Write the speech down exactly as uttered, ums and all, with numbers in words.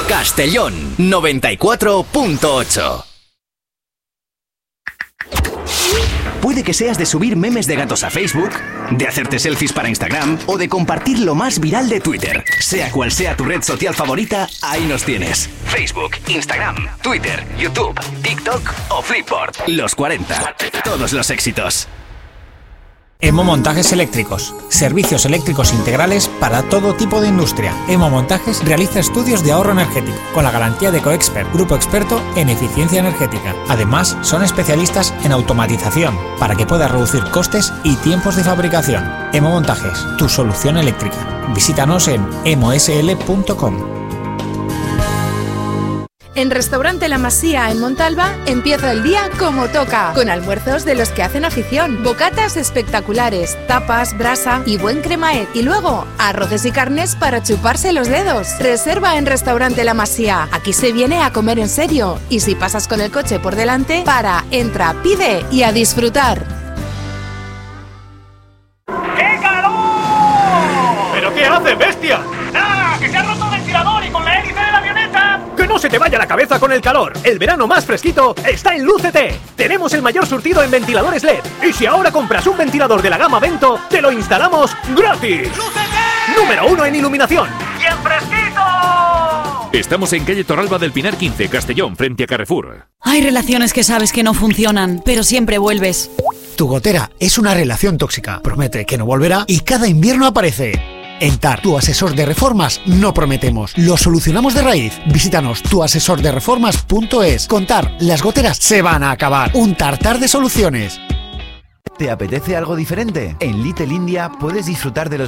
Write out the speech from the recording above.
Castellón noventa y cuatro punto ocho. Puede que seas de subir memes de gatos a Facebook, de hacerte selfies para Instagram o de compartir lo más viral de Twitter. Sea cual sea tu red social favorita, ahí nos tienes. Facebook, Instagram, Twitter, YouTube, TikTok o Flipboard. Los cuarenta. Todos los éxitos. Emo Montajes Eléctricos. Servicios eléctricos integrales para todo tipo de industria. Emo Montajes realiza estudios de ahorro energético con la garantía de Coexpert, grupo experto en eficiencia energética. Además, son especialistas en automatización para que puedas reducir costes y tiempos de fabricación. Emo Montajes, tu solución eléctrica. Visítanos en emosl punto com. En Restaurante La Masía en Montalba empieza el día como toca, con almuerzos de los que hacen afición, bocatas espectaculares, tapas, brasa y buen cremaet, y luego arroces y carnes para chuparse los dedos. Reserva en Restaurante La Masía. Aquí se viene a comer en serio, y si pasas con el coche por delante, para, entra, pide y a disfrutar. ¡Qué calor! ¿Pero qué hace, bestia? ¡Ah! ¡Que se ha roto el ventilador y con la hélice de la avioneta! ¡Que no se te vaya la cabeza con el calor! El verano más fresquito está en Lucete. Tenemos el mayor surtido en ventiladores L E D. Y si ahora compras un ventilador de la gama Vento, te lo instalamos gratis. ¡Lucete! Número uno en iluminación. ¡Bien fresquito! Estamos en calle Torralba del Pinar quince, Castellón, frente a Carrefour. Hay relaciones que sabes que no funcionan, pero siempre vuelves. Tu gotera es una relación tóxica. Promete que no volverá y cada invierno aparece. En T A R, tu asesor de reformas, no prometemos. Lo solucionamos de raíz. Visítanos tu asesor de reformas punto es. Con T A R, las goteras se van a acabar. Un tartar de soluciones. ¿Te apetece algo diferente? En Little India puedes disfrutar de los